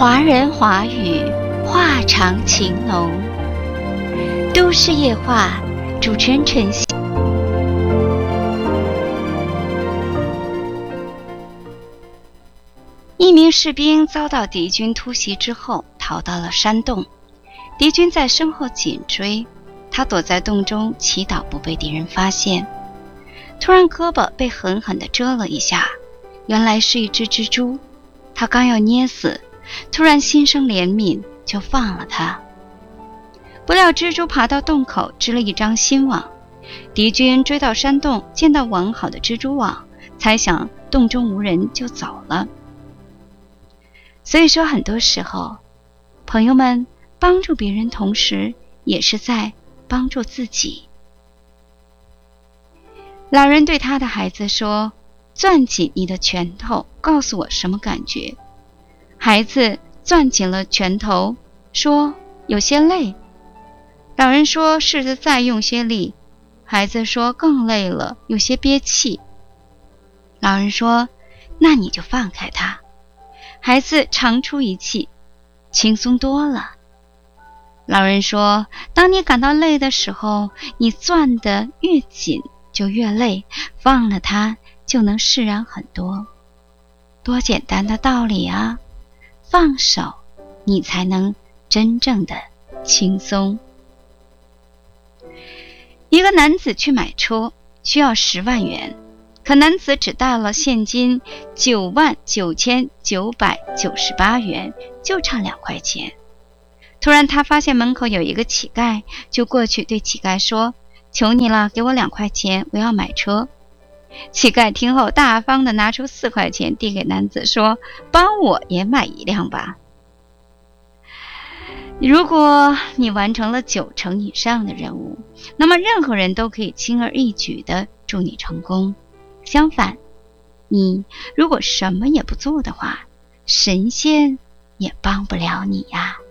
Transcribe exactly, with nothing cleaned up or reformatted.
华人华语，话长情浓。都市夜话，主持人陈曦。一名士兵遭到敌军突袭之后，逃到了山洞。敌军在身后紧追，他躲在洞中祈祷不被敌人发现。突然胳膊被狠狠地蛰了一下，原来是一只蜘蛛。他刚要捏死，突然心生怜悯，就放了他。不料蜘蛛爬到洞口织了一张新网，敌军追到山洞，见到网好的蜘蛛网，猜想洞中无人就走了。所以说很多时候，朋友们帮助别人同时也是在帮助自己。老人对他的孩子说，攥紧你的拳头，告诉我什么感觉。孩子攥紧了拳头，说有些累。老人说试着再用些力。孩子说更累了，有些憋气。老人说那你就放开他。孩子长出一气，轻松多了。老人说，当你感到累的时候，你攥得越紧就越累，放了它就能释然很多。多简单的道理啊！放手，你才能真正的轻松。一个男子去买车，需要十万元，可男子只带了现金九万九千九百九十八元，就差两块钱。突然他发现门口有一个乞丐，就过去对乞丐说，求你了，给我两块钱，我要买车。乞丐听后大方地拿出四块钱递给男子，说，帮我也买一辆吧。如果你完成了九成以上的任务，那么任何人都可以轻而易举地祝你成功。相反，你如果什么也不做的话，神仙也帮不了你呀。